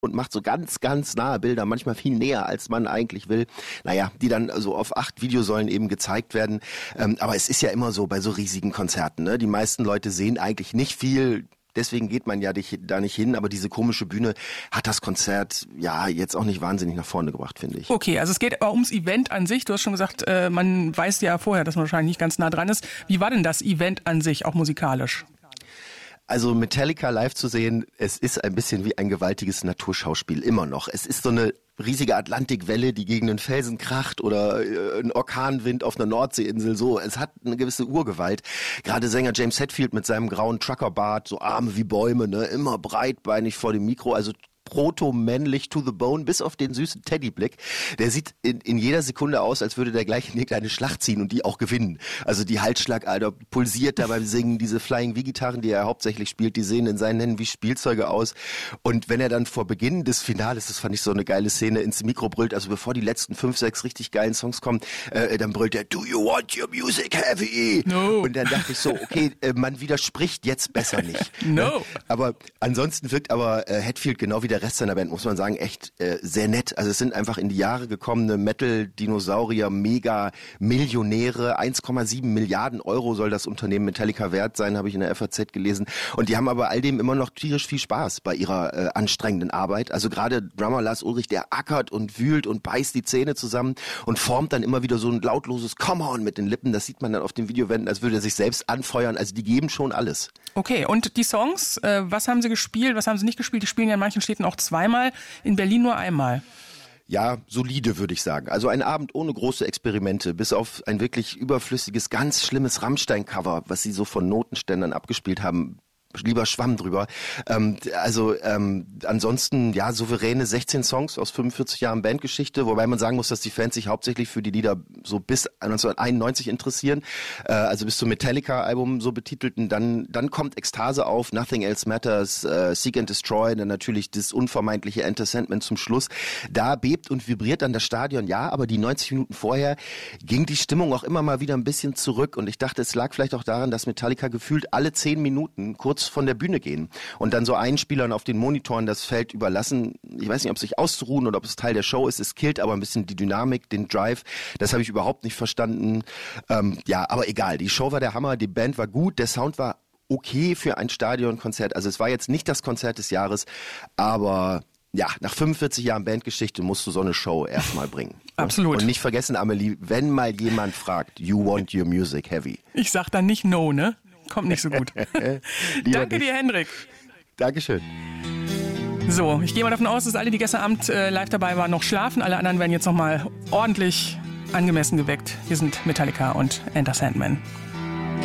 und macht so ganz, ganz nahe Bilder, manchmal viel näher, als man eigentlich will. Naja, die dann so auf 8 Videosäulen eben gezeigt werden. Aber es ist ja immer so bei so riesigen Konzerten, ne? Die meisten Leute sehen eigentlich nicht viel. Deswegen geht man ja da nicht hin, aber diese komische Bühne hat das Konzert ja jetzt auch nicht wahnsinnig nach vorne gebracht, finde ich. Okay, also es geht aber ums Event an sich. Du hast schon gesagt, man weiß ja vorher, dass man wahrscheinlich nicht ganz nah dran ist. Wie war denn das Event an sich, auch musikalisch? Also Metallica live zu sehen, es ist ein bisschen wie ein gewaltiges Naturschauspiel, immer noch. Es ist so eine riesige Atlantikwelle, die gegen einen Felsen kracht oder ein Orkanwind auf einer Nordseeinsel, so. Es hat eine gewisse Urgewalt. Gerade Sänger James Hetfield mit seinem grauen Truckerbart, so Arme wie Bäume, ne, immer breitbeinig vor dem Mikro, also proto-männlich to the bone, bis auf den süßen Teddyblick. Der sieht in jeder Sekunde aus, als würde der gleich in irgendeine Schlacht ziehen und die auch gewinnen. Also die Halsschlagader pulsiert da beim Singen, diese Flying-V-Gitarren, die er hauptsächlich spielt, die sehen in seinen Händen wie Spielzeuge aus. Und wenn er dann vor Beginn des Finales, das fand ich so eine geile Szene, ins Mikro brüllt, also bevor die letzten 5, 6 richtig geilen Songs kommen, dann brüllt er, "Do you want your music heavy?" No. Und dann dachte ich so, okay, man widerspricht jetzt besser nicht. No. Aber ansonsten wirkt aber Hetfield genau wie der Rest seiner Band, muss man sagen, echt sehr nett. Also es sind einfach in die Jahre gekommene Metal-Dinosaurier, Mega-Millionäre. 1,7 Milliarden Euro soll das Unternehmen Metallica wert sein, habe ich in der FAZ gelesen. Und die haben aber all dem immer noch tierisch viel Spaß bei ihrer anstrengenden Arbeit. Also gerade Drummer Lars Ulrich, der ackert und wühlt und beißt die Zähne zusammen und formt dann immer wieder so ein lautloses Come on mit den Lippen. Das sieht man dann auf den Videowänden, als würde er sich selbst anfeuern. Also die geben schon alles. Okay, und die Songs, was haben sie gespielt, was haben sie nicht gespielt? Die spielen ja in manchen Städten auch zweimal, in Berlin nur einmal. Ja, solide, würde ich sagen. Also ein Abend ohne große Experimente, bis auf ein wirklich überflüssiges, ganz schlimmes Rammstein-Cover, was sie so von Notenständern abgespielt haben. Lieber Schwamm drüber. Ansonsten, ja, souveräne 16 Songs aus 45 Jahren Bandgeschichte, wobei man sagen muss, dass die Fans sich hauptsächlich für die Lieder so bis 1991 interessieren, also bis zum Metallica-Album so betitelten. Dann kommt Ekstase auf, Nothing Else Matters, Seek and Destroy, dann natürlich das unvermeidliche Enter Sandman zum Schluss. Da bebt und vibriert dann das Stadion, ja, aber die 90 Minuten vorher ging die Stimmung auch immer mal wieder ein bisschen zurück und ich dachte, es lag vielleicht auch daran, dass Metallica gefühlt alle 10 Minuten kurz von der Bühne gehen und dann so Einspielern auf den Monitoren das Feld überlassen. Ich weiß nicht, ob es sich auszuruhen oder ob es Teil der Show ist. Es killt aber ein bisschen die Dynamik, den Drive. Das habe ich überhaupt nicht verstanden. Ja, aber egal. Die Show war der Hammer, die Band war gut, der Sound war okay für ein Stadionkonzert. Also es war jetzt nicht das Konzert des Jahres, aber ja, nach 45 Jahren Bandgeschichte musst du so eine Show erstmal bringen. Absolut. Und nicht vergessen, Amelie, wenn mal jemand fragt, you want your music heavy. Ich sag dann nicht no, ne? Kommt nicht so gut. Danke dir, Hendrik. Dankeschön. So, ich gehe mal davon aus, dass alle, die gestern Abend live dabei waren, noch schlafen. Alle anderen werden jetzt nochmal ordentlich angemessen geweckt. Hier sind Metallica und Enter Sandman.